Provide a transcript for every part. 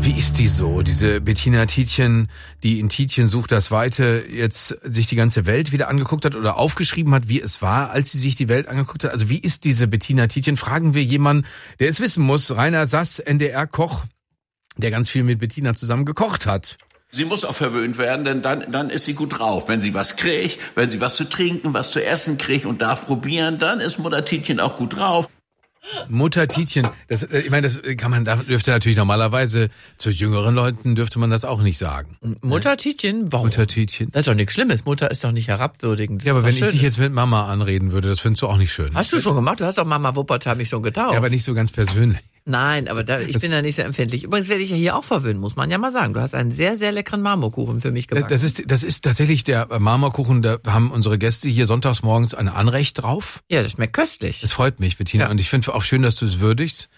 Wie ist die so, diese Bettina Tietjen, die in Tietjen sucht das Weite jetzt sich die ganze Welt wieder angeguckt hat oder aufgeschrieben hat, wie es war, als sie sich die Welt angeguckt hat? Also wie ist diese Bettina Tietjen? Fragen wir jemanden, der es wissen muss. Rainer Sass, NDR-Koch, der ganz viel mit Bettina zusammen gekocht hat. Sie muss auch verwöhnt werden, denn dann ist sie gut drauf. Wenn sie was kriegt, wenn sie was zu trinken, was zu essen kriegt und darf probieren, dann ist Mutter Tietjen auch gut drauf. Mutter Tietjen, ich meine, das kann man, dürfte natürlich normalerweise zu jüngeren Leuten dürfte man das auch nicht sagen. Mutter Tietjen? Warum? Mutter Tietjen. Das ist doch nichts Schlimmes. Mutter ist doch nicht herabwürdigend. Ja, aber wenn ich dich jetzt mit Mama anreden würde, das findest du auch nicht schön. Hast du schon gemacht? Du hast doch Mama Wuppertal mich schon getauft. Ja, aber nicht so ganz persönlich. Nein, aber ich bin da nicht so empfindlich. Übrigens werde ich ja hier auch verwöhnen, muss man ja mal sagen. Du hast einen sehr, sehr leckeren Marmorkuchen für mich gebacken. Das ist tatsächlich der Marmorkuchen, da haben unsere Gäste hier sonntags morgens ein Anrecht drauf. Ja, das schmeckt köstlich. Das freut mich, Bettina. Ja. Und ich finde auch schön, dass du es würdigst.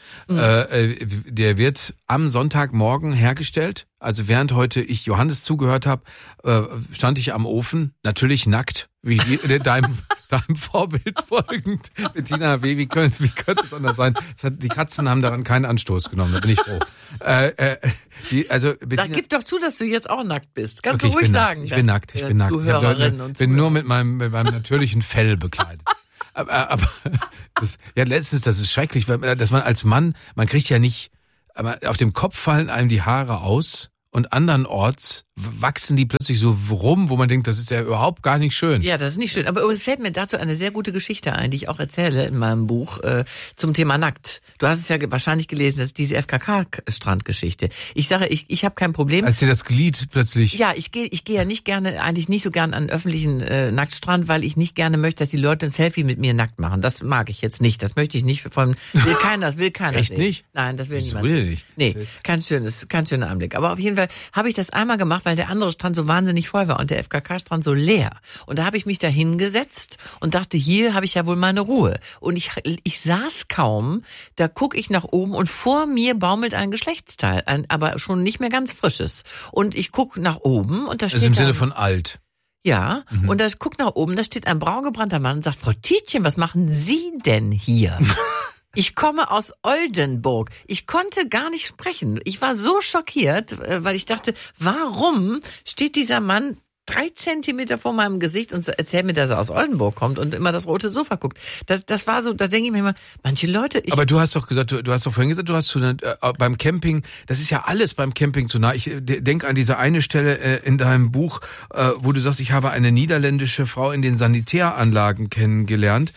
Der wird am Sonntagmorgen hergestellt. Also während heute ich Johannes zugehört habe, stand ich am Ofen, natürlich nackt, wie deinem Vorbild folgend. Bettina, wie könnte es anders sein? Die Katzen haben daran keinen Anstoß genommen, da bin ich froh. Bettina, gib doch zu, dass du jetzt auch nackt bist. Kannst du ruhig sagen. Ich bin nackt. Ich bin nur mit meinem natürlichen Fell bekleidet. Aber letztens, das ist schrecklich, weil dass man als Mann, man kriegt ja nicht, aber auf dem Kopf fallen einem die Haare aus und andernorts wachsen die plötzlich so rum, wo man denkt, das ist ja überhaupt gar nicht schön. Ja, das ist nicht schön. Aber es fällt mir dazu eine sehr gute Geschichte ein, die ich auch erzähle in meinem Buch zum Thema nackt. Du hast es ja wahrscheinlich gelesen, das ist diese FKK-Strandgeschichte. Ich sage, ich habe kein Problem. Als dir das Glied plötzlich... Ja, ich gehe ja nicht gerne, eigentlich nicht so gern an einen öffentlichen Nacktstrand, weil ich nicht gerne möchte, dass die Leute ein Selfie mit mir nackt machen. Das mag ich jetzt nicht. Das möchte ich nicht. Will keiner Echt nicht? Nein, das will niemand. Das will nicht. Nee, kein schöner Anblick. Aber auf jeden Fall habe ich das einmal gemacht, weil der andere Strand so wahnsinnig voll war und der FKK-Strand so leer. Und da habe ich mich da hingesetzt und dachte, hier habe ich ja wohl meine Ruhe. Und ich saß kaum, da gucke ich nach oben und vor mir baumelt ein Geschlechtsteil, aber schon nicht mehr ganz frisches. Und ich gucke nach oben und da steht also im Sinne von alt. Ja, und da guck nach oben, da steht ein braungebrannter Mann und sagt, Frau Tietjen, was machen Sie denn hier? Ich komme aus Oldenburg. Ich konnte gar nicht sprechen. Ich war so schockiert, weil ich dachte, warum steht dieser Mann 3 Zentimeter vor meinem Gesicht und erzählt mir, dass er aus Oldenburg kommt und immer das rote Sofa guckt. Das war so, da denke ich mir immer, manche Leute... Aber du hast doch gesagt, du hast doch vorhin gesagt, du hast beim Camping, das ist ja alles beim Camping zu nah. Ich denke an diese eine Stelle in deinem Buch, wo du sagst, ich habe eine niederländische Frau in den Sanitäranlagen kennengelernt,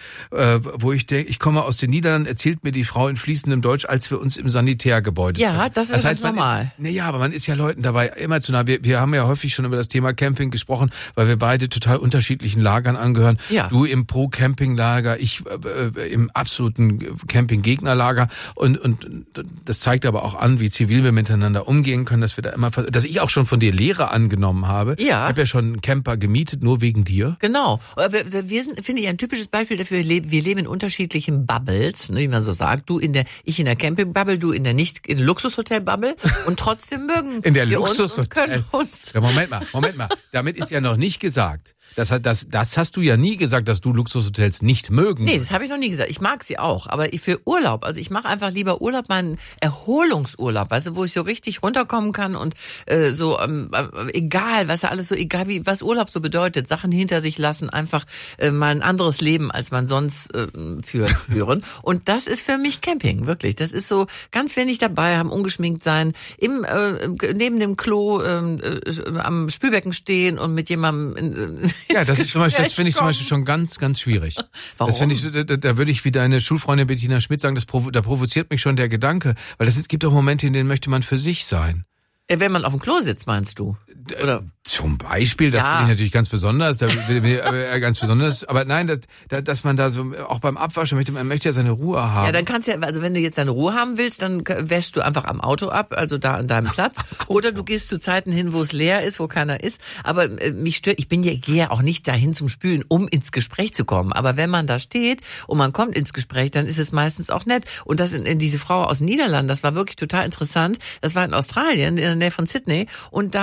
wo ich denke, ich komme aus den Niederlanden, erzählt mir die Frau in fließendem Deutsch, als wir uns im Sanitärgebäude treffen. Ja, das ist ganz normal. Aber man ist ja Leuten dabei immer zu nah. Wir haben ja häufig schon über das Thema Camping gesprochen, weil wir beide total unterschiedlichen Lagern angehören. Ja. Du im Pro-Camping-Lager, ich im absoluten Camping-Gegner-Lager. Und das zeigt aber auch an, wie zivil wir miteinander umgehen können, dass wir da immer, dass ich auch schon von dir Lehre angenommen habe. Ja. Ich habe ja schon einen Camper gemietet, nur wegen dir. Genau. Wir sind, finde ich, ein typisches Beispiel dafür. Wir leben in unterschiedlichen Bubbles, wie man so sagt. Ich in der Camping-Bubble, du in der nicht in Luxushotel-Bubble. Und trotzdem mögen in der wir Luxushotel. Ja, Moment mal. Damit ist ja noch nicht gesagt. Das hast du ja nie gesagt, dass du Luxushotels nicht mögen. Nee, das habe ich noch nie gesagt. Ich mag sie auch, aber für Urlaub, also ich mache einfach lieber Urlaub, meinen Erholungsurlaub, weißt du, wo ich so richtig runterkommen kann und egal, weißt du, alles so egal, wie was Urlaub so bedeutet, Sachen hinter sich lassen, einfach mal ein anderes Leben, als man sonst führen. Und das ist für mich Camping, wirklich. Das ist so ganz wenig dabei haben, ungeschminkt sein, neben dem Klo am Spülbecken stehen und mit jemandem ja, das finde ich zum Beispiel schon ganz, ganz schwierig. Warum? Das finde ich, da würde ich wie deine Schulfreundin Bettina Schmidt sagen, da provoziert mich schon der Gedanke, weil es gibt doch Momente, in denen möchte man für sich sein. Wenn man auf dem Klo sitzt, meinst du? Oder? Zum Beispiel, das finde ich natürlich ganz besonders, ganz besonders. Aber nein, dass man da so auch beim Abwaschen man möchte ja seine Ruhe haben. Ja, dann kannst du ja, also wenn du jetzt deine Ruhe haben willst, dann wäschst du einfach am Auto ab, also da an deinem Platz. Oder du gehst zu Zeiten hin, wo es leer ist, wo keiner ist. Aber mich stört, gehe ja auch nicht dahin zum Spülen, um ins Gespräch zu kommen. Aber wenn man da steht und man kommt ins Gespräch, dann ist es meistens auch nett. Und das in diese Frau aus den Niederlanden, das war wirklich total interessant. Das war in Australien, in der Nähe von Sydney. Und da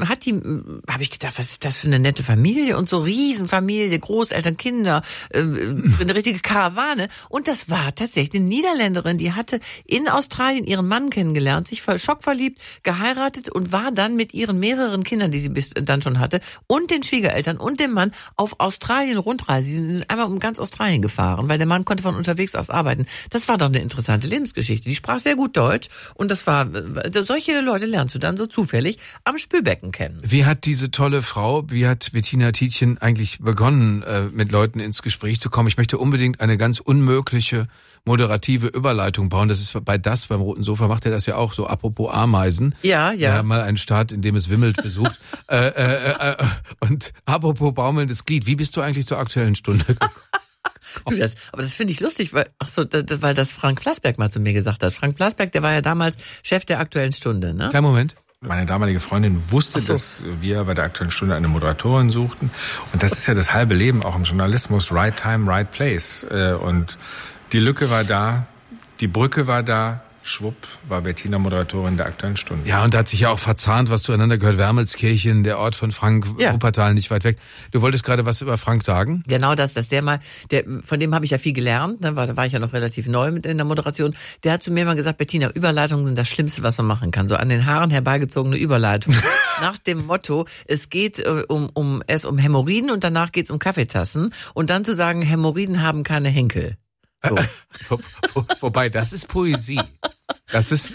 habe ich gedacht, was ist das für eine nette Familie und so Riesenfamilie, Großeltern, Kinder, eine richtige Karawane. Und das war tatsächlich eine Niederländerin, die hatte in Australien ihren Mann kennengelernt, sich schockverliebt, geheiratet und war dann mit ihren mehreren Kindern, die sie bis dann schon hatte, und den Schwiegereltern und dem Mann auf Australien Rundreise. Sie sind einmal um ganz Australien gefahren, weil der Mann konnte von unterwegs aus arbeiten. Das war doch eine interessante Lebensgeschichte. Die sprach sehr gut Deutsch und das war, solche Leute lernst du dann so zufällig am Spülbecken kennen. Wie hat diese tolle Frau, wie hat Bettina Tietjen eigentlich begonnen, mit Leuten ins Gespräch zu kommen? Ich möchte unbedingt eine ganz unmögliche moderative Überleitung bauen. Das ist beim Roten Sofa macht er das ja auch so, apropos Ameisen. Ja. Wir haben mal einen Staat, in dem es wimmelt, besucht. Und apropos baumelndes Glied, wie bist du eigentlich zur Aktuellen Stunde gekommen? Aber das finde ich lustig, weil das Frank Plasberg mal zu mir gesagt hat. Frank Plasberg, der war ja damals Chef der Aktuellen Stunde, ne? Kleinen Moment. Meine damalige Freundin wusste, dass wir bei der Aktuellen Stunde eine Moderatorin suchten. Und das ist ja das halbe Leben auch im Journalismus. Right time, right place. Und die Lücke war da, die Brücke war da. Schwupp, war Bettina Moderatorin der Aktuellen Stunde. Ja, und da hat sich ja auch verzahnt, was zueinander gehört. Wermelskirchen, der Ort von Frank, Wuppertal, nicht weit weg. Du wolltest gerade was über Frank sagen? Genau das, dass von dem habe ich ja viel gelernt, ne, da war ich ja noch relativ neu in der Moderation. Der hat zu mir mal gesagt, Bettina, Überleitungen sind das Schlimmste, was man machen kann. So an den Haaren herbeigezogene Überleitung. Nach dem Motto, es geht um Hämorrhoiden und danach geht es um Kaffeetassen. Und dann zu sagen, Hämorrhoiden haben keine Henkel. So. Wobei, das ist Poesie. Das ist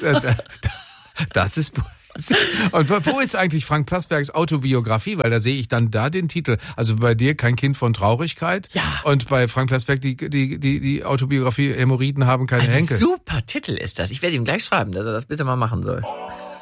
Poesie. Und wo ist eigentlich Frank Plasbergs Autobiografie? Weil da sehe ich dann den Titel. Also bei dir kein Kind von Traurigkeit. Ja. Und bei Frank Plasberg die Autobiografie Hämorrhoiden haben keine Henkel. Super Titel ist das. Ich werde ihm gleich schreiben, dass er das bitte mal machen soll.